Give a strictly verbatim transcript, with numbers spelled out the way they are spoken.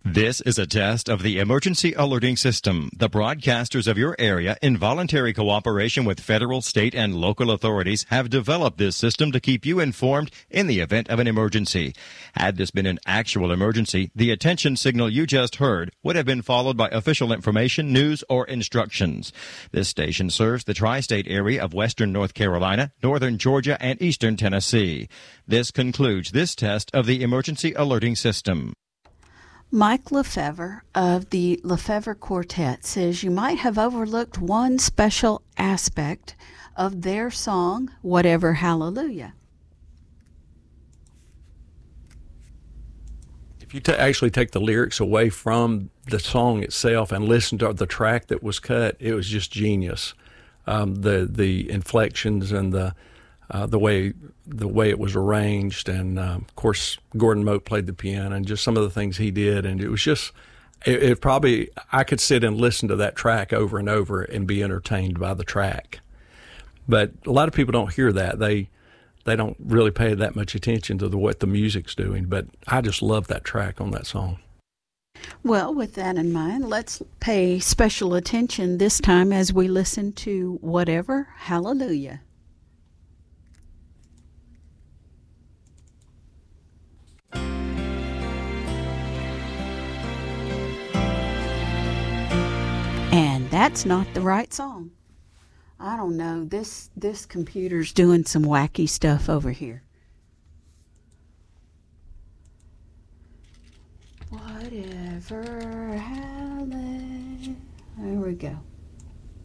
This is a test of the emergency alerting system. The broadcasters of your area, in voluntary cooperation with federal, state, and local authorities, have developed this system to keep you informed in the event of an emergency. Had this been an actual emergency, the attention signal you just heard would have been followed by official information, news, or instructions. This station serves the tri-state area of western North Carolina, northern Georgia, and eastern Tennessee. This concludes this test of the emergency alerting system. Mike Lefevre of the Lefevre Quartet says you might have overlooked one special aspect of their song, Whatever Hallelujah. If you t- actually take the lyrics away from the song itself and listen to the track that was cut, it was just genius. Um, the the inflections and the uh, the way the way it was arranged, and um, of course Gordon Mote played the piano, and just some of the things he did, and it was just it, it probably I could sit and listen to that track over and over and be entertained by the track. But a lot of people don't hear that. They they don't really pay that much attention to the, what the music's doing. But I just love that track on that song. Well, with that in mind, let's pay special attention this time as we listen to Whatever Hallelujah. And that's not the right song. I don't know. This this computer's doing some wacky stuff over here. Whatever hallelujah. There we go.